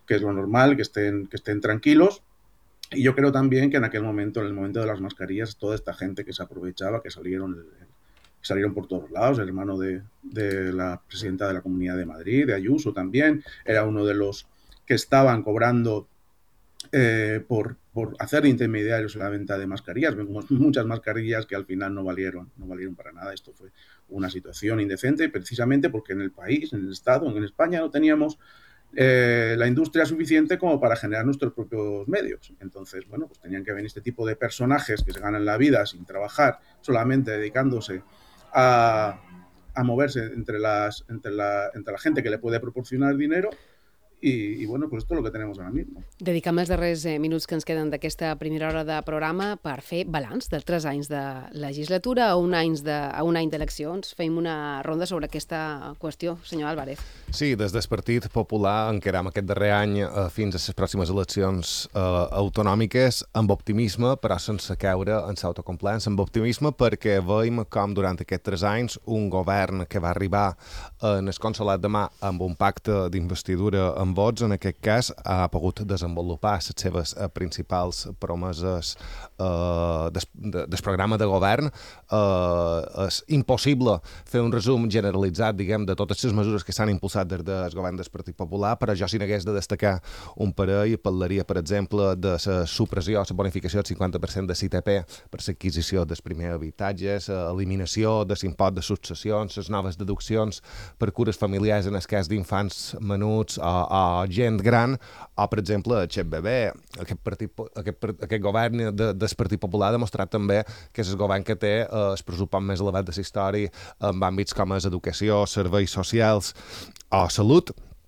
que es lo normal, que estén tranquilos. Y yo creo también que en aquel momento, en el momento de las mascarillas, toda esta gente que se aprovechaba, que salieron por todos lados, el hermano de la presidenta de la Comunidad de Madrid, de Ayuso también, era uno de los que estaban cobrando por hacer intermediarios en la venta de mascarillas. Vemos muchas mascarillas que al final no valieron para nada. Esto fue una situación indecente precisamente porque en el país, en el Estado, en España no teníamos la industria suficiente como para generar nuestros propios medios. Entonces, bueno, pues tenían que venir este tipo de personajes que se ganan la vida sin trabajar, solamente dedicándose a, a moverse entre la gente que le puede proporcionar dinero. Y bueno, pues esto es lo que tenemos ahora mismo. Dediquem els darrers minuts que ens queden d'aquesta primera hora de programa per fer balanç de 3 anys de legislatura a un any d'eleccions. Fem una ronda sobre aquesta qüestió, senyor Álvarez. Sí, des del Partit Popular encarem aquest darrer any fins a les pròximes eleccions autonòmiques amb optimisme, però sense caure en l'autocomplaença, amb optimisme perquè veiem com durant aquests 3 anys un govern que va arribar en el Consolat de Mar amb un pacte d'investidura amb vots, en aquest cas, ha pogut desenvolupar les seves principals promeses del programa de govern. És impossible fer un resum generalitzat, diguem, de totes les mesures que s'han impulsat des del govern del Partit Popular, però jo si n'hagués de destacar un parell, parlaria, per exemple, de la supressió, la bonificació del 50% de l'ITP per l'adquisició dels primers habitatges, eliminació de l'impost de successions, les noves deduccions per cures familiars en el cas d'infants menuts o gent gran, o, per exemple, el xec bebè. Aquest govern del Partit Popular ha demostrat també que és el govern que té el pressupost més elevat de la història en àmbits com és educació, serveis socials o salut.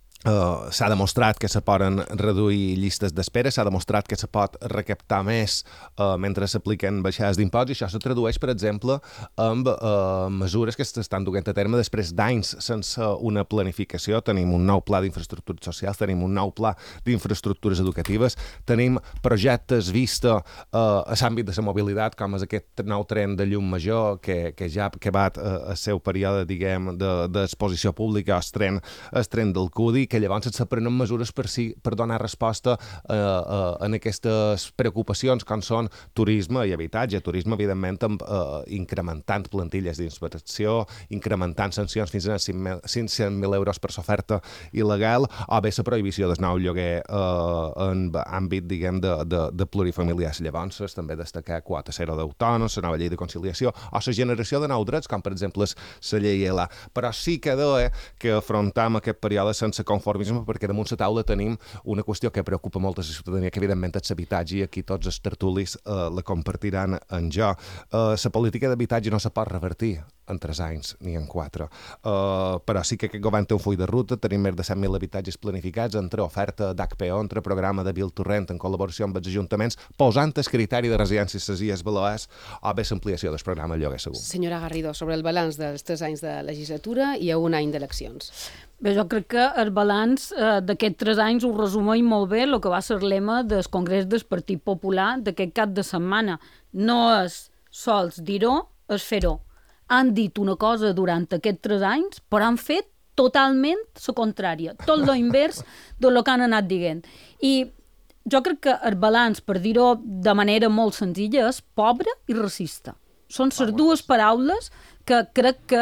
S'ha demostrat que se poden reduir llistes d'espera, s'ha demostrat que se pot recaptar més mentre s'apliquen baixades d'imposts, i això se tradueix, per exemple, amb mesures que s'estan duent a terme després d'anys sense una planificació. Tenim un nou pla d'infraestructures socials, tenim un nou pla d'infraestructures educatives, tenim projectes vista a l'àmbit de la mobilitat, com és aquest nou tren de llum major que ja ha acabat el seu període, diguem, d'exposició pública, el tren del CUDI, que llavors se prenen mesures per donar resposta en aquestes preocupacions com són turisme i habitatge. Turisme, evidentment, incrementant plantilles d'inspecció, incrementant sancions fins a 500.000 euros per l'oferta il·legal, o bé la prohibició del nou lloguer en àmbit, diguem, de plurifamiliars. Llavors, també destacar quota zero d'autònoms, la nova llei de conciliació, o la generació de nous drets, com per exemple la llei ELA. Però sí que que afrontam aquest període sense conformisme, perquè damunt la taula tenim una qüestió que preocupa molt a la ciutadania, que evidentment és l'habitatge, i aquí tots els tertulis la compartiran en jo. La política d'habitatge no se pot revertir en 3 anys ni en 4. Però sí que aquest govern té un full de ruta, tenim més de 100.000 habitatges planificats entre oferta d'HPO, entre programa de Build to Rent en col·laboració amb els ajuntaments, posant el criteri de residències a les Illes Balears, o bé l'ampliació del programa de lloguer segur. Senyora Garrido, sobre el balanç dels 3 anys de legislatura i a un any d'eleccions. Bé, jo crec que el balanç d'aquests 3 anys ho resumeix molt bé el que va ser el lema del Congrés del Partit Popular d'aquest cap de setmana. No és sols dir-ho, és fer-ho. Han dit una cosa durant aquests 3 anys, però han fet totalment la contrària, tot lo invers del que han anat dient. I jo crec que el balanç, per dir-ho de manera molt senzilla, és pobre i racista. Són les dues paraules que crec que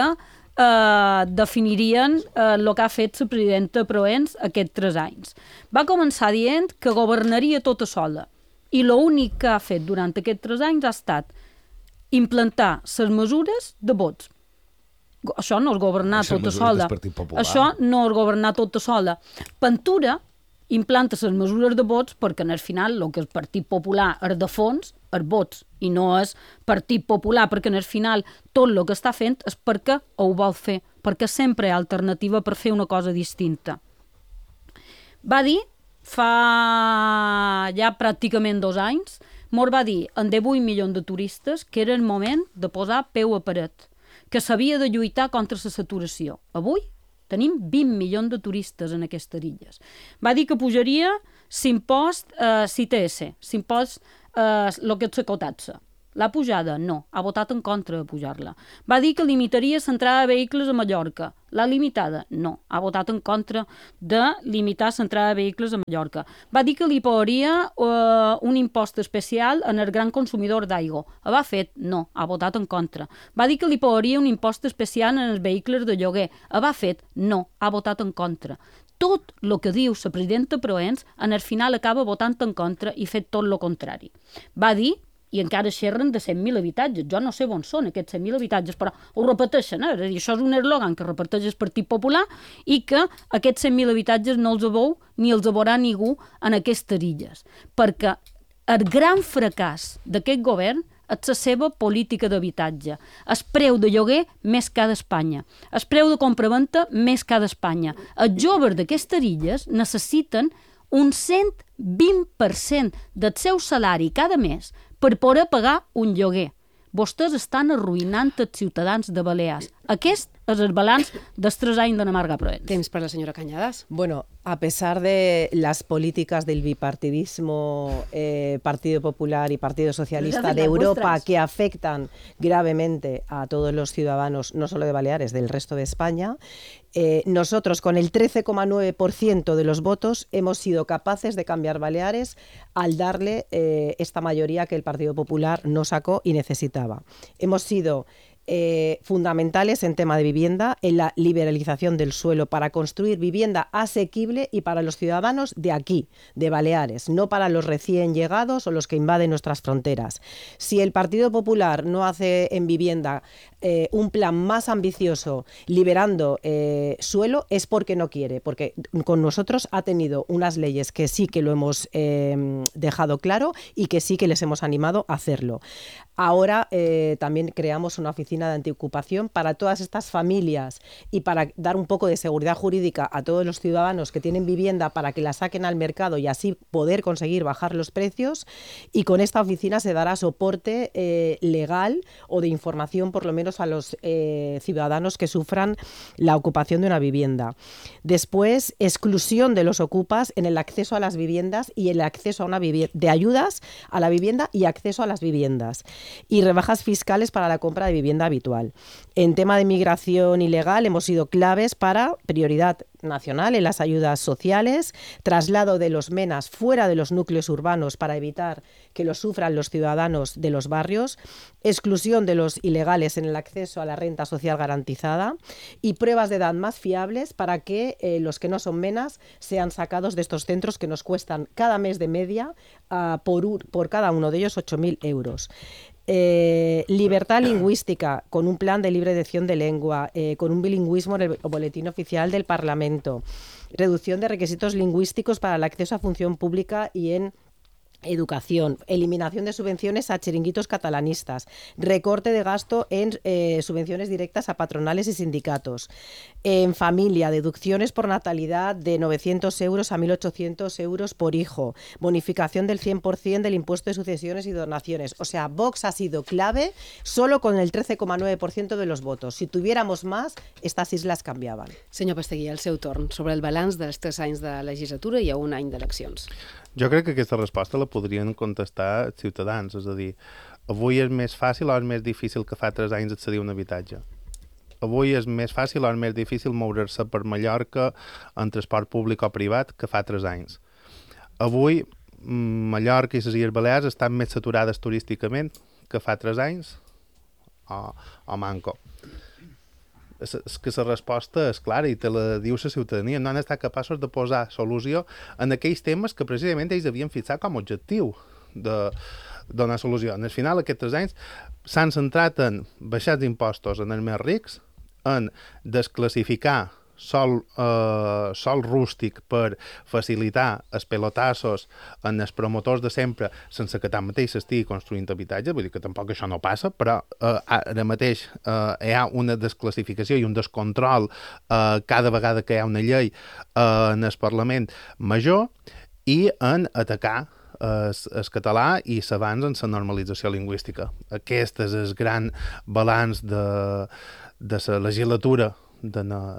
definirien el que ha fet la presidenta Proens aquests 3 anys. Va començar dient que governaria tota sola, i l'únic que ha fet durant aquests 3 anys ha estat implantar les mesures de vots. Això no és governar tota sola. Això no és governar tota sola. Ventura implanta les mesures de vots perquè al final el que el Partit Popular és de fons és vots, i no és Partit Popular, perquè al final tot el que està fent és perquè ho vol fer, perquè sempre hi ha alternativa per fer una cosa distinta. Va dir, fa ja pràcticament 2 anys, va dir en 18 milions de turistes que era el moment de posar peu a paret, que s'havia de lluitar contra la saturació. Avui tenim 20 milions de turistes en aquestes illes. Va dir que pujaria l'impost CTS, l'impost el que és la cotatxa. L'ha pujada? No. Ha votat en contra de pujar-la. Va dir que limitaria l'entrada de vehicles a Mallorca. L'ha limitada? No. Ha votat en contra de limitar l'entrada de vehicles a Mallorca. Va dir que li pagaria un impost especial en el gran consumidor d'aigua. Ho ha fet? No. Ha votat en contra. Va dir que li pagaria un impost especial en els vehicles de lloguer. Ho ha fet? No. Ha votat en contra. Tot el que diu la presidenta Proens, en el final acaba votant en contra i fet tot el contrari. Va dir, i encara xerren de 100.000 habitatges. Jo no sé on són aquests 100.000 habitatges, però ho repeteixen, És a dir, això és un eslògan que repeteix el Partit Popular i que aquests 100.000 habitatges no els veu ni els veurà ningú en aquestes illes. Perquè el gran fracàs d'aquest govern és la seva política d'habitatge. El preu de lloguer més car d'Espanya. El preu de compraventa més car d'Espanya. Els joves d'aquestes illes necessiten un 120% del seu salari cada mes per poder pagar un lloguer. Vostès estan arruïnant els ciutadans de Balears. Aquest és el balanç dels 3 anys de Marga Proens. Temps per la senyora Cañadas. Bueno, a pesar de las políticas del bipartidismo, Partido Popular y Partido Socialista de Europa, que afectan gravemente a todos los ciudadanos, no solo de Baleares, del resto de España, nosotros con el 13,9% de los votos hemos sido capaces de cambiar Baleares al darle esta mayoría que el Partido Popular no sacó y necesitaba. Hemos sido fundamentales en tema de vivienda, en la liberalización del suelo para construir vivienda asequible y para los ciudadanos de aquí, de Baleares, no para los recién llegados o los que invaden nuestras fronteras. Si el Partido Popular no hace en vivienda un plan más ambicioso liberando suelo, es porque no quiere, porque con nosotros ha tenido unas leyes que sí que lo hemos dejado claro y que sí que les hemos animado a hacerlo. Ahora también creamos una oficina de antiocupación para todas estas familias y para dar un poco de seguridad jurídica a todos los ciudadanos que tienen vivienda para que la saquen al mercado y así poder conseguir bajar los precios, y con esta oficina se dará soporte legal o de información por lo menos a los ciudadanos que sufran la ocupación de una vivienda. Después, exclusión de los ocupas en el acceso a las viviendas y el acceso a una de ayudas a la vivienda y acceso a las viviendas, y rebajas fiscales para la compra de vivienda habitual. En tema de migración ilegal hemos sido claves para prioridad nacional en las ayudas sociales, traslado de los MENAs fuera de los núcleos urbanos para evitar que los sufran los ciudadanos de los barrios, exclusión de los ilegales en el acceso a la renta social garantizada y pruebas de edad más fiables para que los que no son MENAs sean sacados de estos centros que nos cuestan cada mes de media por cada uno de ellos 8.000 euros. Libertad lingüística, con un plan de libre elección de lengua, con un bilingüismo en el boletín oficial del Parlamento, reducción de requisitos lingüísticos para el acceso a función pública y en educación, eliminación de subvenciones a chiringuitos catalanistas, recorte de gasto en subvenciones directas a patronales y sindicatos, en familia, deducciones por natalidad de 900 euros a 1.800 euros por hijo, bonificación del 100% del impuesto de sucesiones y donaciones. O sea, Vox ha sido clave solo con el 13,9% de los votos. Si tuviéramos más, estas islas canviaven. Senyor Pasteguí, el seu torn, sobre el balanç dels 3 anys de legislatura i a un any d'eleccions. Jo crec que aquesta resposta la podrien contestar els ciutadans, és a dir, avui és més fàcil o és més difícil que fa 3 anys accedir a un habitatge? Avui és més fàcil o és més difícil moure's per Mallorca en transport públic o privat que fa 3 anys? Avui Mallorca i les Illes Balears estan més saturades turísticament que fa 3 anys o manco? És que la resposta és clara i te la diu la ciutadania. No han estat capaços de posar solució en aquells temes que precisament ells havien fixat com a objectiu de donar solució. Al final, aquests 3 anys s'han centrat en baixar els impostos en els més rics, en desclassificar sol rústic per facilitar els pelotassos en els promotors de sempre sense que tanmateix s'estigui construint habitatge, vull dir que tampoc això no passa, però ara mateix hi ha una desclassificació i un descontrol cada vegada que hi ha una llei en el Parlament major, i en atacar el català i s'avanç en la normalització lingüística. Aquest és el gran balanç de la legislatura de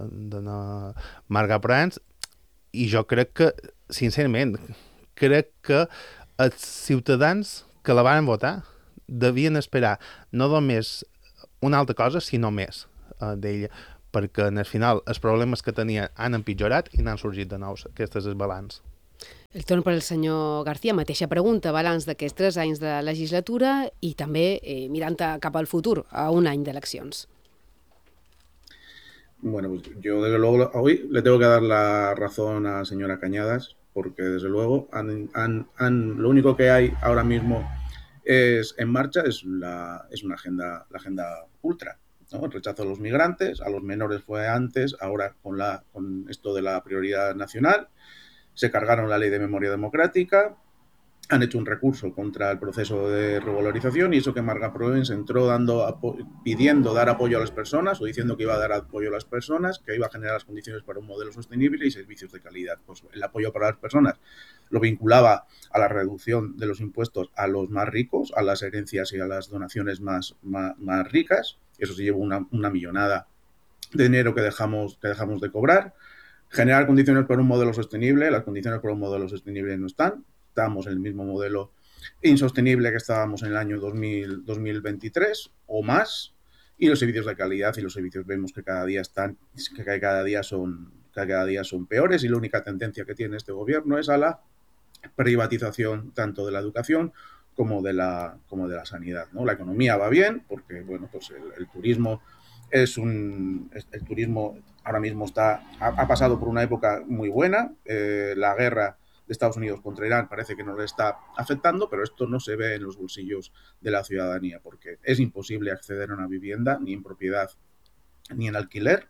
Marga Proens, i jo crec que, sincerament, crec que els ciutadans que la van votar devien esperar no només una altra cosa, sinó més d'ella, perquè al final els problemes que tenien han empitjorat i n'han sorgit de nous. Aquest és el balanç. El torn per al senyor García, mateixa pregunta, balanç d'aquests 3 anys de legislatura i també mirant cap al futur, a un any d'eleccions. Bueno, pues yo desde luego hoy le tengo que dar la razón a la señora Cañadas, porque desde luego lo único que hay ahora mismo en marcha es la agenda ultra, ¿no? El rechazo a los migrantes, a los menores fue antes, ahora con esto de la prioridad nacional, se cargaron la ley de memoria democrática, han hecho un recurso contra el proceso de revalorización y eso que Marga Proens entró pidiendo dar apoyo a las personas o diciendo que iba a dar apoyo a las personas, que iba a generar las condiciones para un modelo sostenible y servicios de calidad. Pues el apoyo para las personas lo vinculaba a la reducción de los impuestos a los más ricos, a las herencias y a las donaciones más ricas. Eso se llevó una millonada de dinero que dejamos de cobrar. Generar condiciones para un modelo sostenible. Las condiciones para un modelo sostenible no están. Estamos en el mismo modelo insostenible que estábamos en el año 2023 o más, y los servicios de calidad y los servicios vemos que cada día son peores, y la única tendencia que tiene este gobierno es a la privatización tanto de la educación como de la sanidad, ¿no? La economía va bien porque bueno, pues el turismo el turismo ahora mismo ha pasado por una época muy buena, la guerra de Estados Unidos contra Irán parece que no le está afectando, pero esto no se ve en los bolsillos de la ciudadanía, porque es imposible acceder a una vivienda, ni en propiedad, ni en alquiler.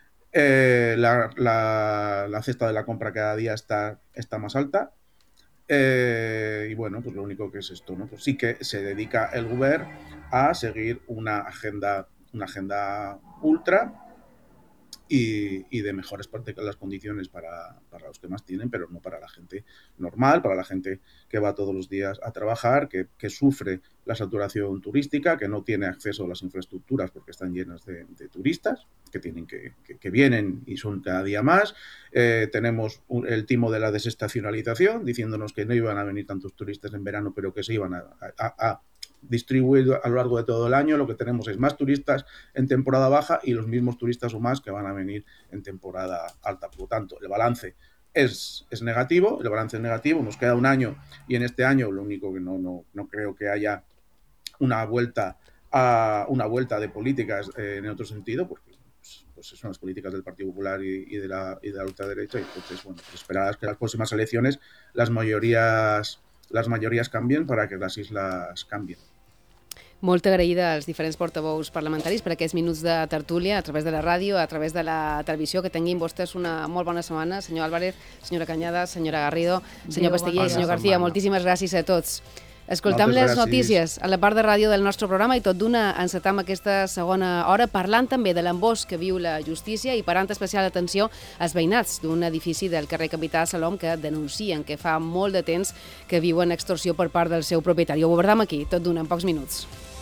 La cesta de la compra cada día está más alta. Y bueno, pues lo único que es esto, ¿no? Pues sí que se dedica el gobierno a seguir una agenda ultra y de mejores las condiciones para los que más tienen, pero no para la gente normal, para la gente que va todos los días a trabajar, que sufre la saturación turística, que no tiene acceso a las infraestructuras porque están llenas de turistas, que vienen y son cada día más. Tenemos el timo de la desestacionalización, diciéndonos que no iban a venir tantos turistas en verano, pero que se iban a distribuir a lo largo de todo el año. Lo que tenemos es más turistas en temporada baja y los mismos turistas o más que van a venir en temporada alta. Por lo tanto, el balance es negativo, nos queda un año y en este año lo único que no creo que haya una vuelta de políticas en otro sentido, porque pues son las políticas del Partido Popular y de la ultraderecha, y entonces bueno, pues esperar que las próximas elecciones las mayorías canvien para que les isles canvien. Molt agraïda als diferents portaveus parlamentaris per aquests minuts de tertúlia a través de la ràdio, a través de la televisió. Que tinguin vostès una molt bona setmana. Senyor Álvarez, senyora Cañadas, senyora Garrido, senyor Pasteguer, senyor García, moltíssimes gràcies a tots. Escoltam les notícies a la part de ràdio del nostre programa i tot d'una encetam aquesta segona hora parlant també de l'embós que viu la justícia i parant especial atenció als veïnats d'un edifici del carrer Capità Salom que denuncien que fa molt de temps que viuen extorsió per part del seu propietari. Ho abordam aquí, tot d'una, en pocs minuts.